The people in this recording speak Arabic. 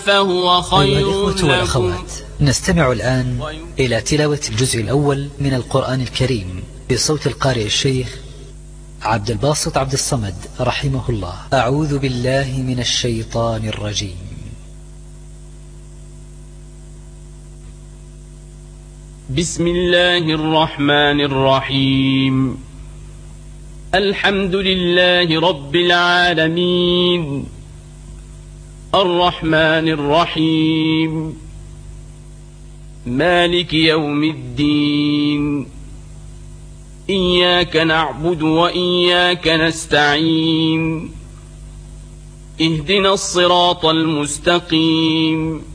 فهو خير أيها الإخوة والأخوات، نستمع الآن إلى تلاوة الجزء الأول من القرآن الكريم بصوت القارئ الشيخ عبد الباسط عبد الصمد رحمه الله. أعوذ بالله من الشيطان الرجيم. بسم الله الرحمن الرحيم. الحمد لله رب العالمين، الرحمن الرحيم، مالك يوم الدين، إياك نعبد وإياك نستعين، اهدنا الصراط المستقيم،